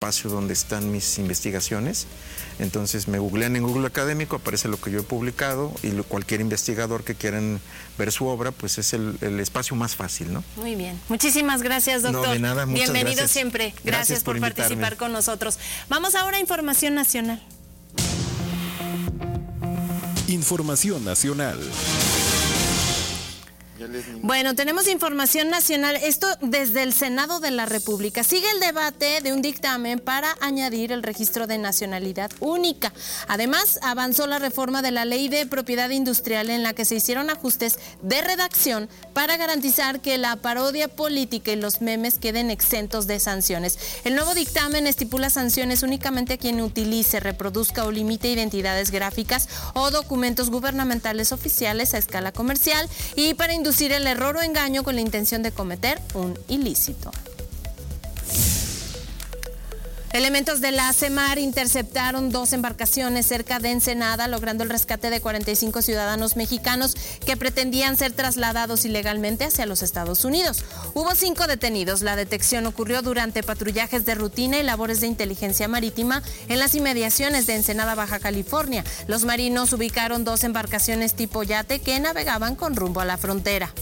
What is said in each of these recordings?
espacio donde están mis investigaciones. Entonces me googlean en Google Académico, aparece lo que yo he publicado y cualquier investigador que quieran ver su obra, pues es el espacio más fácil, ¿no? Muy bien. Muchísimas gracias, doctor. No, de nada, muchas Bienvenido gracias. siempre. Gracias por participar con nosotros. Vamos ahora a Información Nacional. Información nacional. Bueno, tenemos información nacional, esto desde el Senado de la República. Sigue el debate de un dictamen para añadir el registro de nacionalidad única. Además, avanzó la reforma de la Ley de Propiedad Industrial en la que se hicieron ajustes de redacción para garantizar que la parodia política y los memes queden exentos de sanciones. El nuevo dictamen estipula sanciones únicamente a quien utilice, reproduzca o limite identidades gráficas o documentos gubernamentales oficiales a escala comercial y para inducir el error o engaño con la intención de cometer un ilícito. Elementos de la CEMAR interceptaron 2 embarcaciones cerca de Ensenada, logrando el rescate de 45 ciudadanos mexicanos que pretendían ser trasladados ilegalmente hacia los Estados Unidos. Hubo 5 detenidos. La detección ocurrió durante patrullajes de rutina y labores de inteligencia marítima en las inmediaciones de Ensenada, Baja California. Los marinos ubicaron 2 embarcaciones tipo yate que navegaban con rumbo a la frontera.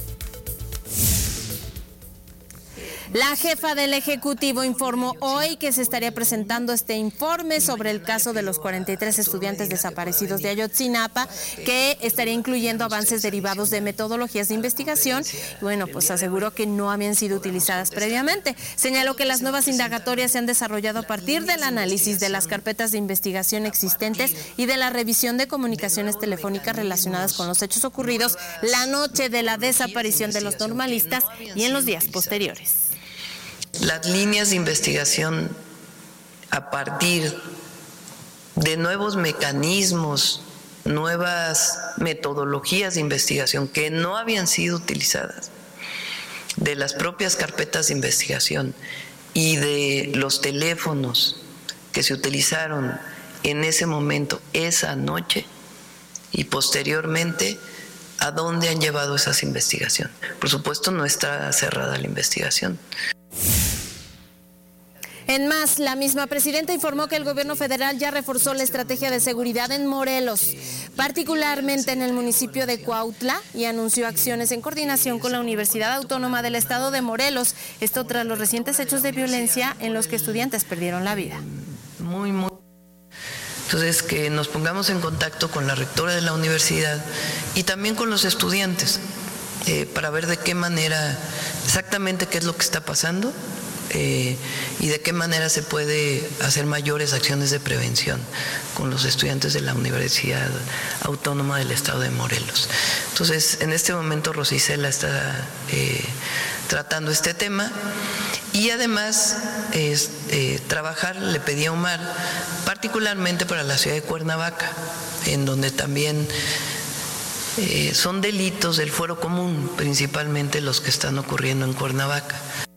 La jefa del Ejecutivo informó hoy que se estaría presentando este informe sobre el caso de los 43 estudiantes desaparecidos de Ayotzinapa, que estaría incluyendo avances derivados de metodologías de investigación. Bueno, pues aseguró que no habían sido utilizadas previamente. Señaló que las nuevas indagatorias se han desarrollado a partir del análisis de las carpetas de investigación existentes y de la revisión de comunicaciones telefónicas relacionadas con los hechos ocurridos la noche de la desaparición de los normalistas y en los días posteriores. Las líneas de investigación a partir de nuevos mecanismos, nuevas metodologías de investigación que no habían sido utilizadas, de las propias carpetas de investigación y de los teléfonos que se utilizaron en ese momento, esa noche, y posteriormente, ¿a dónde han llevado esas investigaciones? Por supuesto, no está cerrada la investigación. En más, la misma presidenta informó que el gobierno federal ya reforzó la estrategia de seguridad en Morelos, particularmente en el municipio de Cuautla, y anunció acciones en coordinación con la Universidad Autónoma del Estado de Morelos, esto tras los recientes hechos de violencia en los que estudiantes perdieron la vida. Entonces, que nos pongamos en contacto con la rectora de la universidad y también con los estudiantes para ver de qué manera, exactamente qué es lo que está pasando y de qué manera se puede hacer mayores acciones de prevención con los estudiantes de la Universidad Autónoma del Estado de Morelos. Entonces, en este momento Rosicela está tratando este tema y además trabajar, le pedí a Omar, particularmente para la ciudad de Cuernavaca, en donde también son delitos del fuero común, principalmente los que están ocurriendo en Cuernavaca.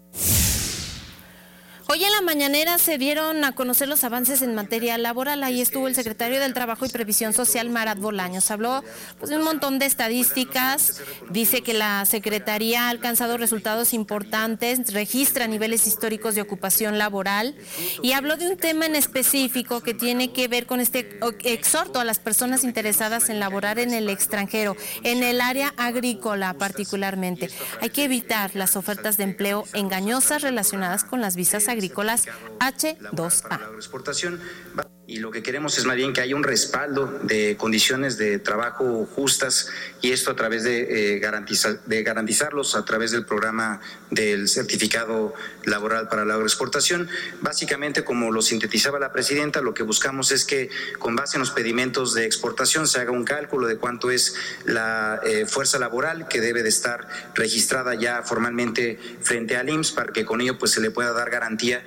Hoy en la mañanera se dieron a conocer los avances en materia laboral. Ahí estuvo el secretario del Trabajo y Previsión Social, Marat Bolaños. Habló de un montón de estadísticas. Dice que la Secretaría ha alcanzado resultados importantes, registra niveles históricos de ocupación laboral y habló de un tema en específico que tiene que ver con este exhorto a las personas interesadas en laborar en el extranjero, en el área agrícola particularmente. Hay que evitar las ofertas de empleo engañosas relacionadas con las visas agrícolas H2A. Y lo que queremos es más bien que haya un respaldo de condiciones de trabajo justas, y esto a través de garantizarlos a través del programa del certificado laboral para la agroexportación. Básicamente, como lo sintetizaba la presidenta, lo que buscamos es que con base en los pedimentos de exportación se haga un cálculo de cuánto es la fuerza laboral que debe de estar registrada ya formalmente frente al IMSS, para que con ello pues se le pueda dar garantía.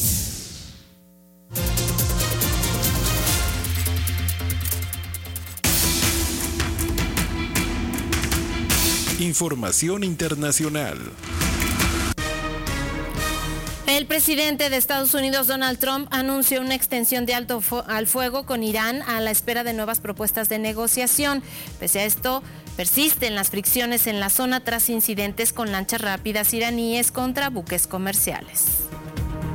Información internacional. El presidente de Estados Unidos, Donald Trump, anunció una extensión de alto al fuego con Irán a la espera de nuevas propuestas de negociación. Pese a esto, persisten las fricciones en la zona tras incidentes con lanchas rápidas iraníes contra buques comerciales.